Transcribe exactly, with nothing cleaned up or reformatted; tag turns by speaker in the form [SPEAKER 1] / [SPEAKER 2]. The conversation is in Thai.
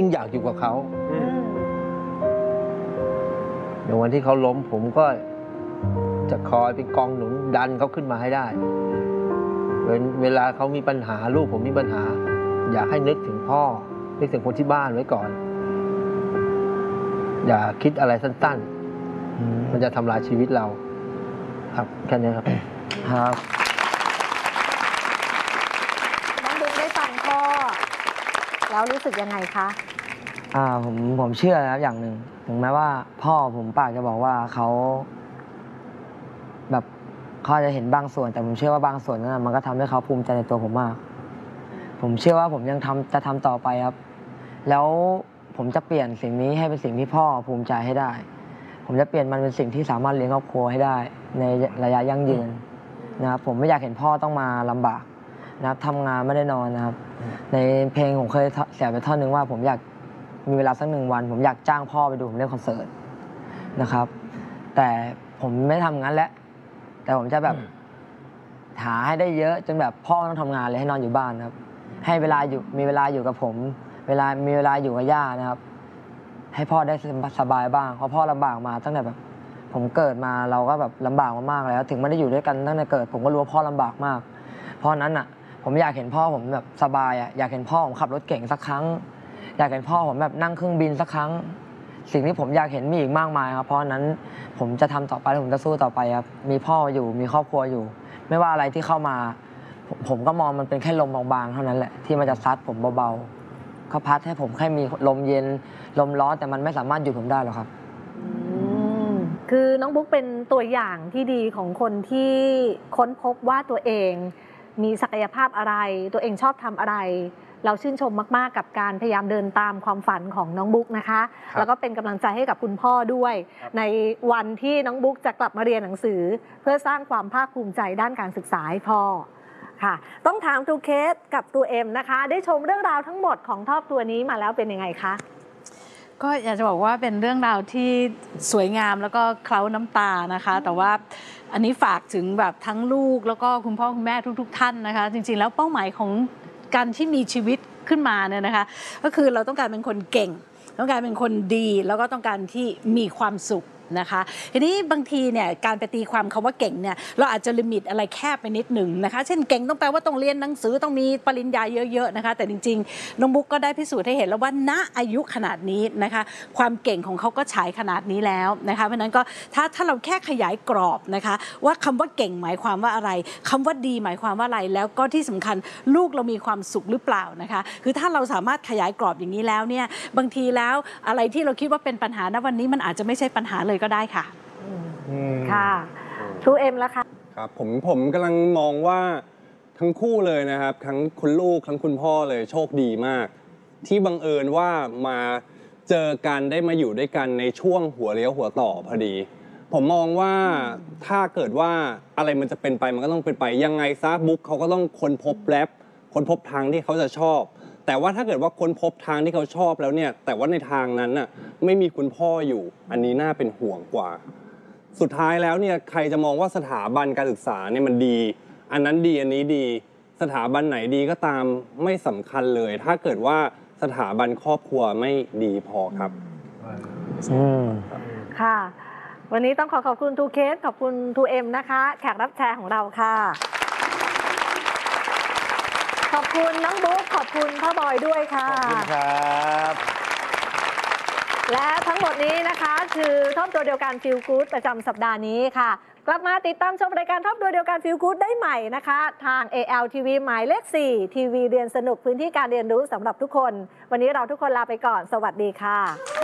[SPEAKER 1] งอยากอยู่กับเขาในวันที่เขาล้มผมก็จะคอยเป็นกองหนุนดันเขาขึ้นมาให้ได้เวลาเขามีปัญหาลูกผมมีปัญหาอยากให้นึกถึงพ่อนึกถึงคนที่บ้านไว้ก่อนอย่าคิดอะไรสั้นๆมันจะทำลายชีวิตเราครับแค่นี้ครับ
[SPEAKER 2] ครับ
[SPEAKER 3] น้องบุ๊กได้ฟังพ่อแล้วรู้สึกยังไงคะ
[SPEAKER 2] อ่าผมผมเชื่อนะครับอย่างหนึ่งถึงแม้ว่าพ่อผมปากจะบอกว่าเขาแบบเขาจะเห็นบางส่วนแต่ผมเชื่อว่าบางส่วนนั้นมันก็ทำให้เขาภูมิใจในตัวผมมากผมเชื่อว่าผมยังทำจะทำต่อไปครับแล้วผมจะเปลี่ยนสิ่งนี้ให้เป็นสิ่งที่พ่อภูมิใจให้ได้ผมจะเปลี่ยนมันเป็นสิ่งที่สามารถเลี้ยงครอบครัวให้ได้ในระยะยั่งยืนนะครับผมไม่อยากเห็นพ่อต้องมาลำบากนะครับทำงานไม่ได้นอนนะครับในเพลงผมเคยเสียไปท่อนหนึ่งว่าผมอยากมีเวลาสักหนึ่งวันผมอยากจ้างพ่อไปดูผมเล่นคอนเสิร์ตนะครับแต่ผมไม่ทำงั้นแล้วแต่ผมจะแบบหาให้ได้เยอะจนแบบพ่อต้องทำงานเลยให้นอนอยู่บ้านครับให้เวลาอยู่มีเวลาอยู่กับผมเวลามีเวลาอยู่กับย่านะครับให้พ่อได้สบายบ้างเพราะพ่อลำบากมาตั้งแต่แบบผมเกิดมาเราก็แบบลำบากมากๆแล้วถึงไม่ได้อยู่ด้วยกันตั้งแต่เกิดผมก็รู้ว่าพ่อลำบากมากเพราะนั้นอ่ะผมอยากเห็นพ่อผมแบบสบายอ่ะอยากเห็นพ่อผมขับรถเก่งสักครั้งอยากเห็นพ่อผมแบบนั่งเครื่องบินสักครั้งสิ่งที่ผมอยากเห็นมีอีกมากมายครับเพราะนั้นผมจะทำต่อไปผมจะสู้ต่อไปครับมีพ่ออยู่มีครอบครัวอยู่ไม่ว่าอะไรที่เข้ามาผมก็มองมันเป็นแค่ลมบางๆเท่านั้นแหละที่มันจะซัดผมเบาๆเขาพัดให้ผมแค่มีลมเย็นลมร้อนแต่มันไม่สามารถอยู่ผมได้หรอกครับ
[SPEAKER 3] คือน้องบุ๊กเป็นตัวอย่างที่ดีของคนที่ค้นพบว่าตัวเองมีศักยภาพอะไรตัวเองชอบทำอะไรเราชื่นชมมากๆกับการพยายามเดินตามความฝันของน้องบุ๊กนะคะแล้วก็เป็นกำลังใจให้กับคุณพ่อด้วยในวันที่น้องบุ๊กจะกลับมาเรียนหนังสือเพื่อสร้างความภาคภูมิใจด้านการศึกษาให้พ่อค่ะต้องถามตูเคสกับตูเอ็มนะคะได้ชมเรื่องราวทั้งหมดของครอบครัวนี้มาแล้วเป็นยังไงคะ
[SPEAKER 4] ก็อยากจะบอกว่าเป็นเรื่องราวที่สวยงามแล้วก็เคล้าน้ำตานะคะแต่ว่าอันนี้ฝากถึงแบบทั้งลูกแล้วก็คุณพ่อคุณแม่ทุกๆท่านนะคะจริงๆแล้วเป้าหมายของการที่มีชีวิตขึ้นมาเนี่ยนะคะก็คือเราต้องการเป็นคนเก่งต้องการเป็นคนดีแล้วก็ต้องการที่มีความสุขนะคะทีนี้บางทีเนี่ยการไปตีความคำว่าเก่งเนี่ยเราอาจจะลิมิตอะไรแคบไปนิดหนึ่งนะคะเช่นเก่งต้องแปลว่าต้องเรียนหนังสือต้องมีปริญญาเยอะๆนะคะแต่จริงๆน้องบุ๊กก็ได้พิสูจน์ให้เห็นแล้วว่าณอายุขนาดนี้นะคะความเก่งของเขาก็ฉายขนาดนี้แล้วนะคะเพราะนั้นก็ถ้าถ้าเราแค่ขยายกรอบนะคะว่าคำว่าเก่งหมายความว่าอะไรคำว่าดีหมายความว่าอะไรแล้วก็ที่สำคัญลูกเรามีความสุขหรือเปล่านะคะคือถ้าเราสามารถขยายกรอบอย่างนี้แล้วเนี่ยบางทีแล้วอะไรที่เราคิดว่าเป็นปัญหาณวันนี้มันอาจจะไม่ใช่ปัญหาเลยก็ได้ค่ะ
[SPEAKER 3] ค่ะครูเอ็มแล้วค่ะ
[SPEAKER 5] ครับผมผมกำลังมองว่าทั้งคู่เลยนะครับทั้งคุณลูกทั้งคุณพ่อเลยโชคดีมากที่บังเอิญว่ามาเจอกันได้มาอยู่ด้วยกันในช่วงหัวเลี้ยวหัวต่อพอดีผมมองว่าถ้าเกิดว่าอะไรมันจะเป็นไปมันก็ต้องเป็นไปยังไงซะบุ๊กเขาก็ต้องค้นพบแรปค้นพบทางที่เขาจะชอบแต่ว่าถ้าเกิดว่าค้นพบทางที่เขาชอบแล้วเนี่ยแต่ว่าในทางนั้นน่ะไม่มีคุณพ่ออยู่อันนี้น่าเป็นห่วงกว่าสุดท้ายแล้วเนี่ยใครจะมองว่าสถาบันการศึกษาเนี่ยมันดีอันนั้นดีอันนี้ดีสถาบันไหนดีก็ตามไม่สำคัญเลยถ้าเกิดว่าสถาบันครอบครัวไม่ดีพอครับ
[SPEAKER 3] อืมค่ะวันนี้ต้องขอขอบคุณทูเคสขอบคุณทูเอ็มนะคะแขกรับแชร์ของเราค่ะขอบคุณน้องบุ๊กขอบคุณพ่อบอยด้วยค่ะ
[SPEAKER 1] ขอบคุณครับ
[SPEAKER 3] และทั้งหมดนี้นะคะคือท็อปตัวเดียวกันฟีลกู๊ดประจำสัปดาห์นี้ค่ะกลับมาติดตามชมรายการท็อปตัวเดียวกันฟีลกู๊ดได้ใหม่นะคะทาง เอ แอล ที วี หมายเลขสี่ทีวีเรียนสนุกพื้นที่การเรียนรู้สำหรับทุกคนวันนี้เราทุกคนลาไปก่อนสวัสดีค่ะ